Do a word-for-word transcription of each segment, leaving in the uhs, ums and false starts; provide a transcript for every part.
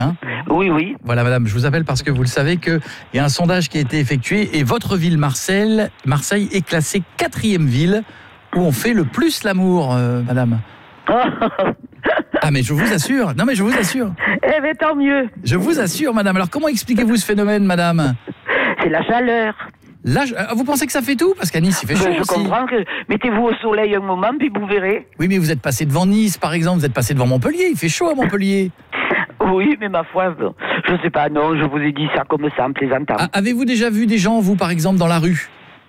Hein ? Oui, oui. Voilà, madame, je vous appelle parce que vous le savez qu'il y a un sondage qui a été effectué et votre ville, Marseille, Marseille est classée quatrième ville où on fait le plus l'amour, euh, madame. Ah, mais je vous assure. Non, mais je vous assure. Eh bien, tant mieux. Je vous assure, madame. Alors, comment expliquez-vous ce phénomène, madame ? C'est la chaleur. Là, je... vous pensez que ça fait tout ? Parce qu'à Nice, il fait chaud Ben, je aussi. comprends que... Mettez-vous au soleil un moment, puis vous verrez. Oui, mais vous êtes passé devant Nice, par exemple. Vous êtes passé devant Montpellier. Il fait chaud à Montpellier. Oui, mais ma foi, je sais pas, non, je vous ai dit ça comme ça en plaisantant. Ah, avez-vous déjà vu des gens, vous, par exemple, dans la rue ?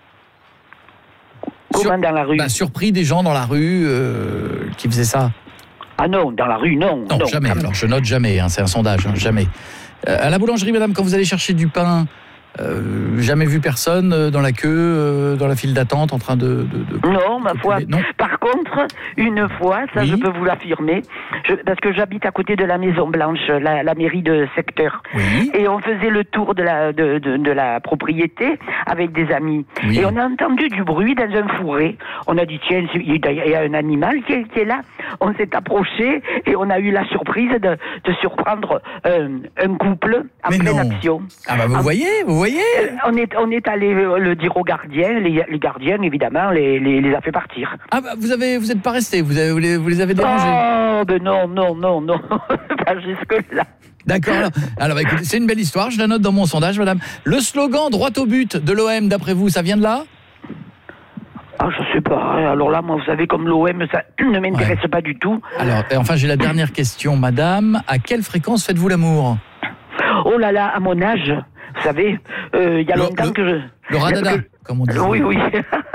Comment Sur... dans la rue ? Bah, surpris des gens dans la rue euh, qui faisaient ça. Ah non, dans la rue, non. Non, non jamais. Comme... Alors, je note jamais, hein, c'est un sondage, hein, jamais. Euh, à la boulangerie, madame, quand vous allez chercher du pain, euh, jamais vu personne euh, dans la queue, euh, dans la file d'attente, en train de... de, de... Non, ma foi. Non. Par contre, une fois, ça oui. je peux vous l'affirmer, je, parce que j'habite à côté de la Maison Blanche, la, la mairie de secteur. Oui. Et on faisait le tour de la, de, de, de la propriété avec des amis. Oui. Et on a entendu du bruit dans un fourré. On a dit, tiens, il y a un animal qui est, qui est là. On s'est approché et on a eu la surprise de, de surprendre euh, un couple en Mais pleine non. action. Ah bah vous en, voyez, vous voyez On est, on est allé le dire aux gardiens, les, les gardiens, évidemment, les, les, les a fait partir. Ah bah vous avez, vous êtes pas resté, vous, avez, vous, les, vous les avez dérangés. Oh, ben non, non, non, non, pas jusque-là. D'accord, alors, alors bah, écoutez, c'est une belle histoire, je la note dans mon sondage, madame. Le slogan « droit au but » de l'O M, d'après vous, ça vient de là ? Ah, je sais pas, alors là, moi, vous savez, comme l'O M, ça ne m'intéresse ouais. pas du tout. Alors, enfin, j'ai la dernière question, madame. À quelle fréquence faites-vous l'amour ? Oh là là, à mon âge, vous savez, il euh, y a le, longtemps le, que je... Le radada, que... comme on dit. Oui, oui.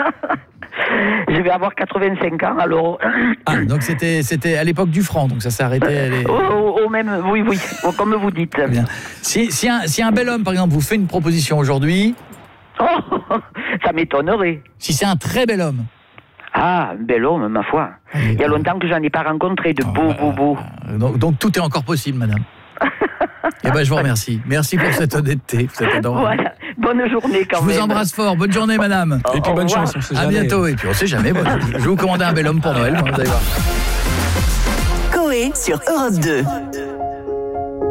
Je vais avoir quatre-vingt-cinq ans, alors... Ah, donc c'était, c'était à l'époque du franc, donc ça s'est arrêté... Les... Au, au, au même, oui, oui, comme vous dites. Bien. Si, si, un, si un bel homme, par exemple, vous fait une proposition aujourd'hui... Oh, ça m'étonnerait. Si c'est un très bel homme... Ah, un bel homme, ma foi. Il y a longtemps que j'en ai pas rencontré de beau, beau, beau. Donc, donc tout est encore possible, madame. Eh ben, je vous remercie. Merci pour cette honnêteté. Vous êtes adorable. Voilà. Bonne journée quand je même. Je vous embrasse fort. Bonne journée, madame. Et puis bonne chance. On sait à jamais. bientôt. Et puis on sait jamais. Bon, je, je vais vous commander un bel homme pour Noël. Vous allez voir. Coé sur Europe deux.